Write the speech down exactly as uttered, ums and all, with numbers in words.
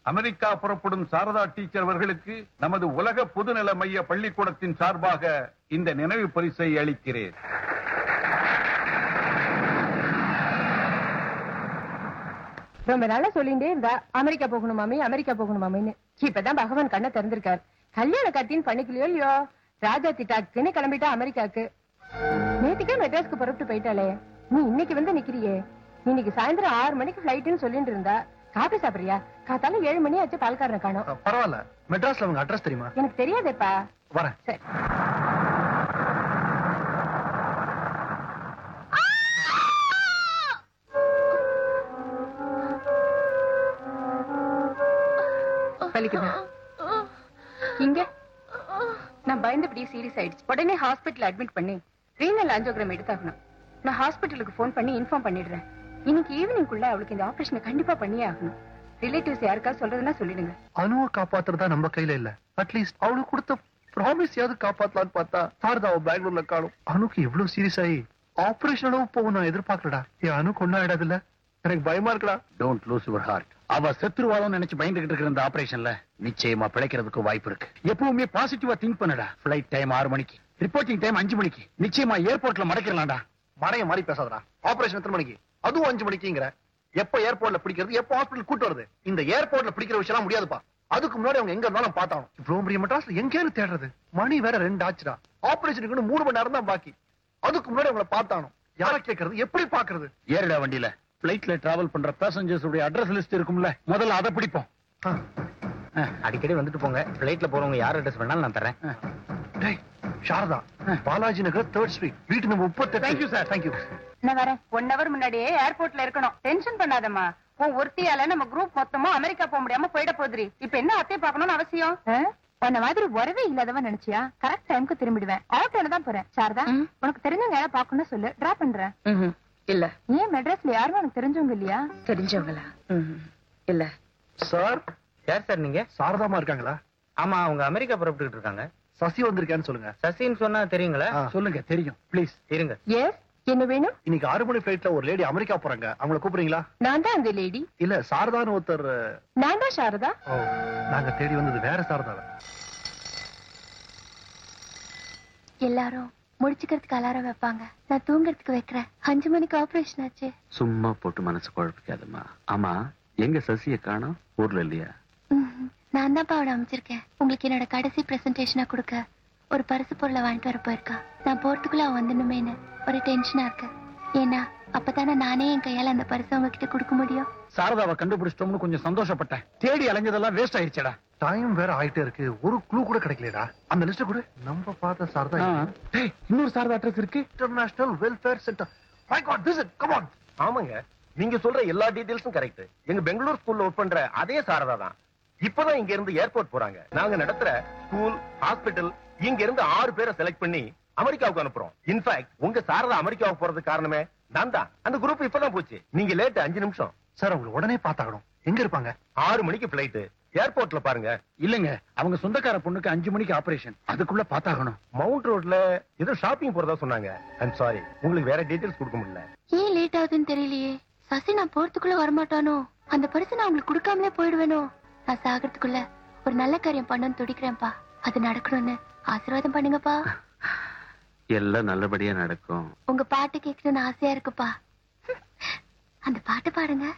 America புறப்படும் Saradha teacher அவர்களுக்கு நமது உலக பொதுநல மைய பள்ளிக்கூடத்தின் சார்பாக இந்த நினைவு பரிசை அளிக்கிறேன். ரொம்ப நாளா சொல்லிட்டே இருந்தா அமெரிக்கா போகணுமாமே அமெரிக்கா போகணுமாமேன்னு. இப்பதான் பகவான் கண்ணை திறந்திருக்கார். கல்யாண கட்டின்னு பண்ணிக்கலையோ இல்லையோ, ராஜா திட்டாக்குன்னு கிளம்பிட்டா அமெரிக்காக்கு. நேற்றுக்கே மெட்ராஸ்க்கு புறப்பட்டு போயிட்டாலே, நீ இன்னைக்கு வந்து நிக்கிறியே. இன்னைக்கு சாயந்தரம் ஆறு மணிக்கு பிளைட்னு சொல்லிட்டு இருந்தா, காபி சாப்பிடுறியா? காத்தால ஏழு மணி ஆச்சு, பால்காரனை காணோம். பரவாயில்ல, மெட்ராஸ்ல உங்க அட்ரஸ் தெரியுமா? எனக்கு தெரியாதேப்பா. வரேன். சரி. இங்க நான் பயந்தபடியே சீரியஸ் ஆயிடுச்சு. உடனே ஹாஸ்பிட்டல் அட்மிட் பண்ணி ரீனல் ஆஞ்சியோகிராம் எடுத்தாகணும். நான் ஹாஸ்பிட்டலுக்கு போன் பண்ணி இன்ஃபார்ம் பண்ணிடுறேன். இன்னைக்கு ஈவினிங்குள்ள அவளுக்கு இந்த ஆபரேஷனை கண்டிப்பா பண்ணியே ஆகணும். ரிலேட்டிவ்ஸ் யாருக்காவது சொல்றதுன்னா சொல்லிடுங்க. அனுவை காப்பாத்துறதா நம்ம கையில இல்ல. அட்லீஸ்ட் அவளுக்கு கொடுத்த ப்ராமிஸ் யாவது காப்பாத்தலான்னு பார்த்தா சாரதாவை பெங்களூர்ல காணும். அனுக்கு எவ்வளவு சீரியஸ் ஆகி ஆபரேஷன் அளவு போகும் நான் எதிர்பார்க்கலடா. என் அனு கொண்டா ஆயிடாதுல்ல, எனக்கு பயமா இருக்குடா. Don't lose your heart. அவ செத்துருவாளோன்னு நினைச்சு பயந்துகிட்டு இருக்கிற இந்த ஆபரேஷன்ல நிச்சயமா பிழைக்கிறதுக்கு வாய்ப்பு இருக்கு. எப்பவுமே பாசிட்டிவா திங்க் பண்ணடா. பிளைட் டைம் ஆறு மணிக்கு, ரிப்போர்ட்டிங் டைம் அஞ்சு மணிக்கு. நிச்சயமா ஏர்போர்ட்ல மடக்கிறலாம்டா. மறைய மாதிரி பேசாதடா. ஆபரேஷன் எத்தனை மணிக்கு? அதுவும் அஞ்சு மணிக்குங்கிற. எப்ப ஏர்போர்ட்ல பிடிக்கிறது, எப்ப ஹாஸ்பிட்டல் கூட்டு வருது? இந்த ஏர்போர்ட்ல பிடிக்கிற விஷயம் எல்லாம் முடியாதுப்பா. அதுக்கு முன்னாடி அவங்க எங்க இருந்தாலும் பார்த்தாலும். இவ்வளவு பெரிய மெட்ராஸ்ல எங்கேன்னு தேடுறது? மணி வேற ரெண்டு ஆச்சுடா. ஆபரேஷனுக்கு மூணு மணி நேரம் தான் பாக்கி. அதுக்கு முன்னாடி அவங்களை பார்த்தாலும். யாரை கேட்கறது, எப்படி பாக்குறது? ஏறிடா வண்டியில. பிளைட்ல டிராவல் பண்ற பேசஞ்சர்ஸ் உடைய அட்ரஸ் லிஸ்ட் இருக்கும்ல, முதல்ல அதை பிடிப்போம். அடிக்கடி வந்துட்டு போங்க. பிளைட்ல போறவங்க யார் அட்ரஸ் வேணாலும் நான் தரேன். டேய் சாரதா, பாலாஜி நகர் தேர்ட் ஸ்ட்ரீட், வீட்டு நம்பர் முப்பத்தி எட்டு. Thank you sir. தேங்க்யூ. நான் வரேன். ஒன் ஹவர் முன்னாடியே ஏர்போர்ட்ல இருக்கணும். டென்ஷன் பண்ணாதம்மா. உன் ஒருத்தியால நம்ம குரூப் மொத்தமா அமெரிக்கா போக முடியாம போயிட போதுரி. இப்ப என்ன அத்தை பாக்கணும்னு அவசியம்? உன்ன மாதிரி உறவே இல்லாதவன் நினைச்சியா? கரெக்ட் டைமுக்கு திரும்பிடுவேன். ஆட்டோல தான் போறேன். சாரதா, உனக்கு தெரிஞ்சவங்க யாரா பாக்கணும்னு சொல்லு, டிராப் பண்றேன். இல்ல. ஏன் மெட்ராஸ்ல யாரும் உனக்கு தெரிஞ்சவங்க இல்லையா? தெரிஞ்சவங்களா? இல்ல சார். யார் சார் நீங்க? சாரதாமா இருக்காங்களா? ஆமா, அவங்க அமெரிக்கா புறப்பட்டு இருக்காங்க. சசி வந்திருக்கான்னு சொல்லுங்க. சசின்னு சொன்னா தெரியுங்களா? சொல்லுங்க. தெரியும். ப்ளீஸ் இருங்க. எஸ், என்ன வேணும்? இன்னைக்கு ஆறு மணி பிளைட்ல ஒரு லேடி அமெரிக்கா போறாங்க. அவங்கள கூப்பிடுறீங்களா? நான் தான் அந்த லேடி. இல்ல, சாரதான்னு ஒருத்தர். நான் தான் சாரதா. ஓ, நாங்க தேடி வந்தது வேற சாரதாவ. எல்லாரும் முடிச்சுக்கிறதுக்கு அலாரம் வைப்பாங்க. நான் தூங்குறதுக்கு வைக்கிறேன். அஞ்சு மணிக்கு ஆபரேஷன் ஆச்சு. சும்மா போட்டு மனசு குழப்பிக்காதம்மா. ஆமா, எங்க சசிய காணோம்? ஊர்ல இல்லையா? நான் தான் அவனை அமைச்சிருக்கேன். உங்களுக்கு என்னோட கடைசி பிரசன்டேஷனா கொடுக்க ஒரு பரிசு பொருளை வாங்கிட்டு வர போயிருக்கா. நான் போறதுக்குள்ள அவன் வந்துடணுமேனு ஒரு டென்ஷனா இருக்கு. ஏன்னா அப்பதானே நானே என் கையால அந்த பரிசு உங்ககிட்ட கொடுக்க முடியும். சாரதாவை கண்டுபிடிச்சிட்டோம்னு கொஞ்சம் சந்தோஷப்பட்டேன். தேடி அலைஞ்சதெல்லாம் வேஸ்ட் ஆயிடுச்சடா. டைம் வேற ஆயிட்டே இருக்கு. ஒரு க்ளூ கூட கிடைக்கலடா. அந்த லிஸ்ட் கூட நம்ம பார்த்த சாரதா. டேய், இன்னொரு சாரதா அட்ரஸ் இருக்கு. International welfare centre. My God, visit, come on. ஆமாங்க, நீங்க சொல்ற எல்லா டீடைல்ஸும் கரெக்ட். எங்க பெங்களூர் ஸ்கூல்ல ஒர்க் பண்ற அதே சாரதா தான். இப்பதான் இங்க இருந்து ஏர்போர்ட் போறாங்க. நாங்க நடத்துற ஸ்கூல், ஹாஸ்பிட்டல், இங்க இருந்து ஆறு பேரை செலக்ட் பண்ணி அமெரிக்காவுக்கு அனுப்புறோம். இன்ஃபேக்ட் உங்க சாரதா அமெரிக்காவுக்கு போறதுக்கு காரணமே நான் தான். அந்த குரூப் இப்பதான் போச்சு. நீங்க லேட் அஞ்சு நிமிஷம். சார், அவங்க உடனே பார்த்தாகணும். எங்க இருப்பாங்க? ஆறு மணிக்கு பிளைட். ஏர்போர்ட்ல பாருங்க. இல்லங்க, அவங்க சொந்தக்கார பொண்ணுக்கு அஞ்சு மணிக்கு ஆபரேஷன். அதுக்குள்ள பாத்தாகணும். மவுண்ட் ரோட்ல ஏதோ ஷாப்பிங் போறதா சொன்னாங்க. ஐம் சாரி, உங்களுக்கு வேற டீடைல்ஸ் கொடுக்க முடியல. ஏன் லேட் ஆகுதுன்னு தெரியலையே. சசி நான் போறதுக்குள்ள வரமாட்டானோ? அந்த பரிசு நான் உங்களுக்கு கொடுக்காமலே போயிடுவேனோ? நான் சாகிறதுக்குள்ள ஒரு நல்ல காரியம் பண்ணணும்னு துடிக்கிறேன்ப்பா. அது நடக்கணும்னு ஆசீர்வாதம் பண்ணுங்கப்பா. எல்லாம் நல்லபடியா நடக்கும். உங்க பாட்டு கேட்கணும்னு ஆசையா இருக்குப்பா. அந்த பாட்டு பாடுங்க.